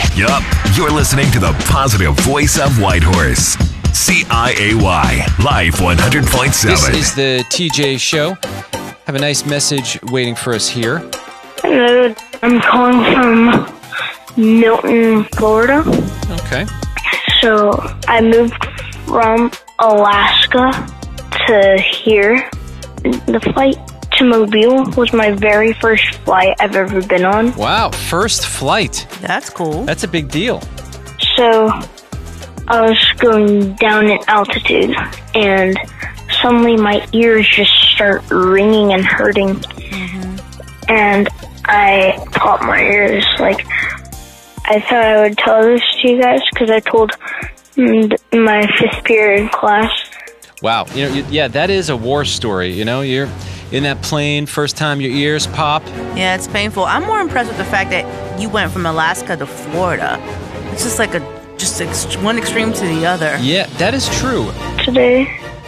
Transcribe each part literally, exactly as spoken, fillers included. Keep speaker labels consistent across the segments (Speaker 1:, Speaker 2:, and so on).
Speaker 1: Yup, you're listening to the positive voice of Whitehorse. C I A Y, Life one hundred point seven.
Speaker 2: This is the T J Show. Have a nice message waiting for us here.
Speaker 3: Hello, I'm calling from Milton, Florida.
Speaker 2: Okay.
Speaker 3: So I moved from Alaska to here. The flight to Mobile was my very first flight I've ever been on.
Speaker 2: Wow, first flight.
Speaker 4: That's cool.
Speaker 2: That's a big deal.
Speaker 3: So I was going down in altitude, and suddenly my ears just start ringing and hurting. Mm-hmm. And I popped my ears. Like, I thought I would tell this to you guys because I told mm, my fifth period class.
Speaker 2: Wow. You know, you, yeah, that is a war story. You know, you're in that plane, first time your ears pop.
Speaker 4: Yeah, it's painful. I'm more impressed with the fact that you went from Alaska to Florida. It's just like a just ex- one extreme to the other.
Speaker 2: Yeah, that is true.
Speaker 3: Today,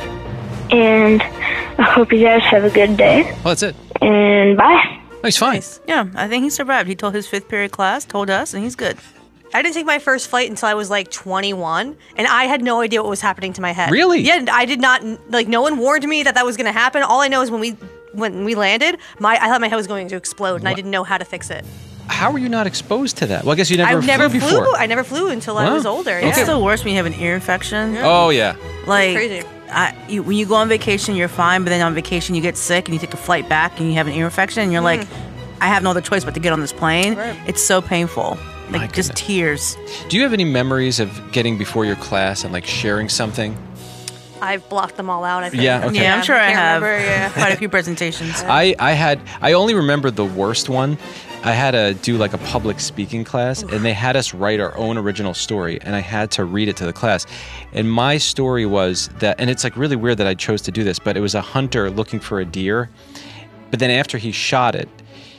Speaker 3: and I hope you guys have a good day.
Speaker 2: Well, that's it.
Speaker 3: And bye.
Speaker 2: Oh, he's fine.
Speaker 4: Nice. Yeah, I think he survived. He told his fifth period class, told us, and he's good.
Speaker 5: I didn't take my first flight until I was like twenty-one, and I had no idea what was happening to my head.
Speaker 2: Really?
Speaker 5: Yeah, I did not, like, no one warned me that that was going to happen. All I know is when we when we landed, my I thought my head was going to explode, and I didn't know how to fix it.
Speaker 2: How were you not exposed to that? Well, I guess you never,
Speaker 5: I never
Speaker 2: flew
Speaker 5: flew.
Speaker 2: before.
Speaker 5: I never flew until I
Speaker 2: Wow.
Speaker 5: was older.
Speaker 4: It's
Speaker 5: Yeah.
Speaker 4: the worst when you have an ear infection.
Speaker 2: Oh, yeah.
Speaker 4: Like,
Speaker 5: Crazy.
Speaker 4: I, you, when you go on vacation, you're fine, but then on vacation you get sick and you take a flight back and you have an ear infection, and you're like, I have no other choice but to get on this plane.
Speaker 5: Right.
Speaker 4: It's so painful. Like,
Speaker 2: My
Speaker 4: just
Speaker 2: goodness.
Speaker 4: tears.
Speaker 2: Do you have any memories of getting before your class and, like, sharing something?
Speaker 5: I've blocked them all out. I think.
Speaker 2: Yeah, okay.
Speaker 4: Yeah, I'm sure I,
Speaker 5: can't
Speaker 4: have
Speaker 5: remember, yeah.
Speaker 4: quite a few presentations.
Speaker 2: I, I had I only remember the worst one. I had to do like a public speaking class, and they had us write our own original story, and I had to read it to the class. And my story was that, and it's like really weird that I chose to do this, but it was a hunter looking for a deer. But then after he shot it,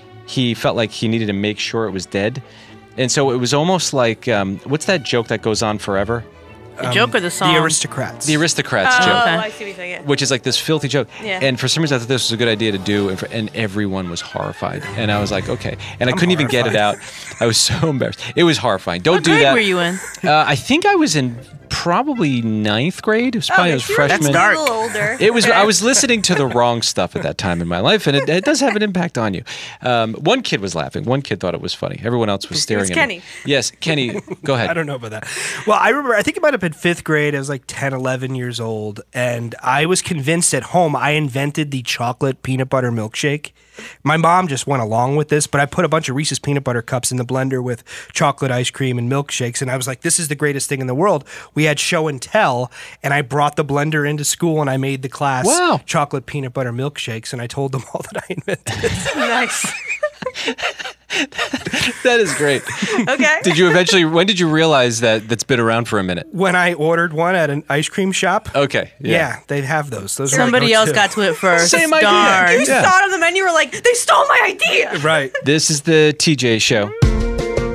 Speaker 2: he felt like he needed to make sure it was dead. And so it was almost like, um, what's that joke that goes on forever?
Speaker 4: The joke or the song?
Speaker 6: The Aristocrats.
Speaker 2: The Aristocrats
Speaker 5: Oh,
Speaker 2: joke.
Speaker 4: Okay.
Speaker 5: I see what you're saying. Yeah.
Speaker 2: Which is like this filthy joke.
Speaker 5: Yeah.
Speaker 2: And for some reason, I thought this was a good idea to do, and, for, and everyone was horrified. And I was like, okay. And I
Speaker 6: I'm
Speaker 2: couldn't even get it out. I was so embarrassed. It was horrifying. Don't
Speaker 4: What
Speaker 2: do
Speaker 4: grade
Speaker 2: that.
Speaker 4: were you in?
Speaker 2: Uh, I think I was in probably ninth grade. It was probably I was
Speaker 5: you were
Speaker 2: freshman.
Speaker 4: That's dark.
Speaker 5: A little older.
Speaker 2: It was.
Speaker 5: Okay.
Speaker 2: I was listening to the wrong stuff at that time in my life, and it, it does have an impact on you. Um, one kid was laughing. One kid thought it was funny. Everyone else was staring
Speaker 5: was
Speaker 2: at
Speaker 5: Kenny.
Speaker 2: me. Yes, Kenny. Go ahead.
Speaker 6: I don't know about that. Well, I remember, I think it might have been fifth grade. I was like ten, eleven years old. And I was convinced at home I invented the chocolate peanut butter milkshake. My mom just went along with this, but I put a bunch of Reese's peanut butter cups in the blender with chocolate ice cream and milkshakes. And I was like, this is the greatest thing in the world. We had show and tell, and I brought the blender into school and I made the class
Speaker 2: Wow.
Speaker 6: chocolate peanut butter milkshakes. And I told them all that I invented it.
Speaker 5: Nice.
Speaker 2: That is great.
Speaker 5: Okay.
Speaker 2: Did you eventually? When did you realize that that's been around for a minute?
Speaker 6: When I ordered one at an ice cream shop.
Speaker 2: Okay.
Speaker 6: Yeah,
Speaker 2: Yeah.
Speaker 6: they have those. Those are my
Speaker 4: Somebody else
Speaker 6: go-to.
Speaker 4: got to it first.
Speaker 2: Same idea.
Speaker 4: Darn.
Speaker 5: You
Speaker 2: Yeah.
Speaker 5: saw it on the menu. You were like, they stole my idea.
Speaker 6: Right.
Speaker 2: This is the T J Show.